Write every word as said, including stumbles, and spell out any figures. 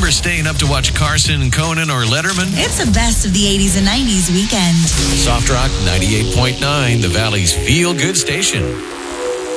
remember staying up to watch Carson, Conan, or Letterman? It's the best of the eighties and nineties weekend. Soft Rock ninety-eight point nine, the Valley's feel-good station.